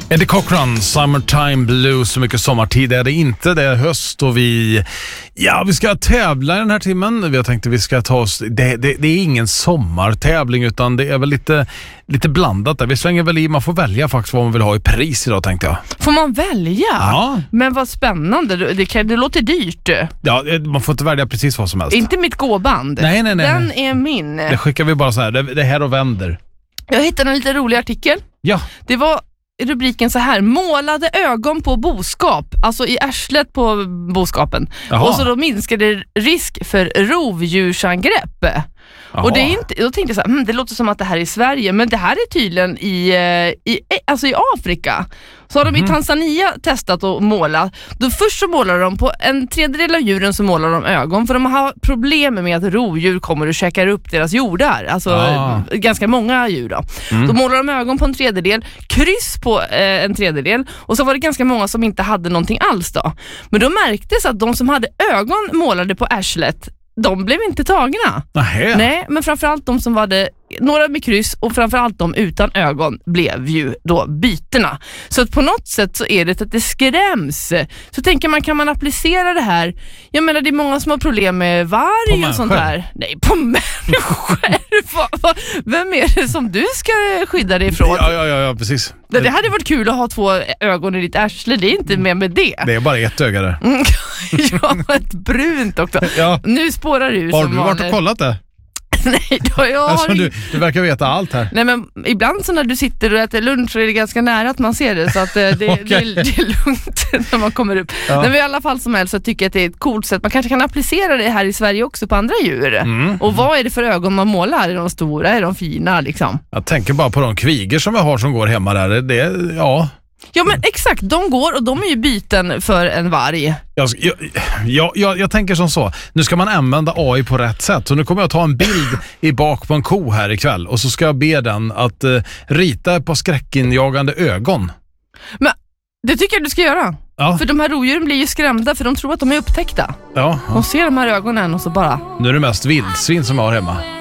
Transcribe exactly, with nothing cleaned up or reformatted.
Eddie Cochran, Summertime Blues. Så mycket sommartid är det inte, det är höst och vi ja, vi ska tävla i den här timmen. Vi har tänkt att vi ska ta oss, det, det, det är ingen sommartävling utan det är väl lite, lite blandat där. Vi slänger väl i, man får välja faktiskt vad man vill ha i pris idag, tänkte jag. Får man välja? Ja. Men vad spännande, det, kan, det låter dyrt. Ja, man får inte välja precis vad som helst. Inte mitt gåband. Nej, nej, nej. Den är min. Det skickar vi bara så här, det, det här och vänder. Jag hittade en lite rolig artikel. Ja. Det var rubriken så här: målade ögon på boskap, alltså i arslet på boskapen. Jaha. Och så då minskade risk för rovdjursangrepp. Jaha. Och det är inte, då tänkte jag så här, hm, det låter som att det här är i Sverige, men det här är tydligen i, i, alltså i Afrika. Så har de mm. i Tanzania testat att måla. Då först så målar de på en tredjedel av djuren, så målar de ögon, för de har problem med att rovdjur kommer och käkar upp deras jordar. Alltså ah. ganska många djur då. Mm. Då målar de ögon på en tredjedel, kryss på eh, en tredjedel, och så var det ganska många som inte hade någonting alls då. Men då märktes att de som hade ögon målade på arslet, de blev inte tagna. Nähä. Nej, men framförallt de som hade några med kryss och framförallt de utan ögon blev ju då byterna. Så att på något sätt så är det att det skräms. Så tänker man, kan man applicera det här? Jag menar, det är många som har problem med varg och sånt här. Nej, på människor. Vem är det som du ska skydda dig ifrån? Ja, ja, ja, ja precis. Det, det hade varit kul att ha två ögon i ditt arsle. Det är inte mer med det. Det är bara ett öga där. Ja, ett brunt också. Ja. Nu spårar du. Har du varit och kollat det? Nej, då jag har alltså, du, du verkar veta allt här. Nej, men ibland så när du sitter och äter lunch så är det ganska nära att man ser det, så att det, det, okay. det, är, det är lugnt när man kommer upp. Ja. Men i alla fall som helst så tycker jag att det är ett coolt sätt. Man kanske kan applicera det här i Sverige också på andra djur. Mm. Och vad är det för ögon man målar? Är de stora? Är de fina liksom? Jag tänker bara på de kviger som jag har som går hemma där. Det, ja... Ja, men exakt, de går och de är ju byten för en varg. Jag, jag, jag, jag, jag tänker som så, nu ska man använda A I på rätt sätt. Så nu kommer jag ta en bild i bak på en ko här ikväll, och så ska jag be den att uh, rita ett par skräckinjagande ögon. Men det tycker jag du ska göra. Ja. För de här rovdjuren blir ju skrämda, för de tror att de är upptäckta. Ja, ja. De ser de här ögonen och så bara... Nu är det mest vildsvin som jag har hemma.